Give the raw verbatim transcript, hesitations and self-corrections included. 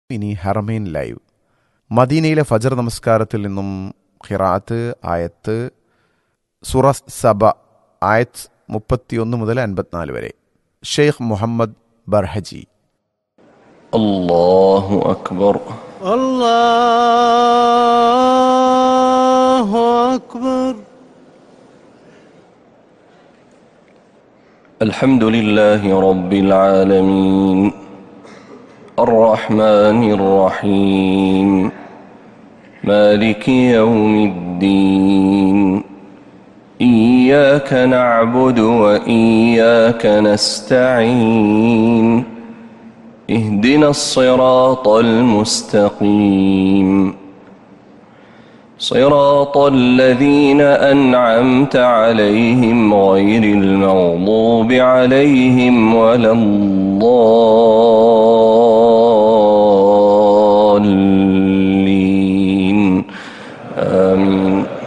ഇനി ഹറമൈൻ ലൈവ്. മദീനയിലെ ഫജർ നമസ്കാരത്തിൽ നിന്നും ഖിറാഅത്ത് ആയത്ത് സൂറ സബ ആയത്ത് മുപ്പത്തിയൊന്ന് മുതൽ അൻപത്തിനാല് വരെ. ഷെയ്ഖ് മുഹമ്മദ് ബർഹജി. അല്ലാഹു അക്ബർ അല്ലാഹു അക്ബർ. അൽഹംദുലില്ലാഹി റബ്ബിൽ ആലമീൻ അർറഹ്മാനിർ റഹീം മാലികി യൗമിദ്ദീൻ ഇയ്യാക നഅ്ബുദു വ ഇയ്യാക നസ്തഈൻ اهدنا الصراط المستقيم صراط الذين أنعمت عليهم غير المغضوب عليهم ولا الضالين آمين.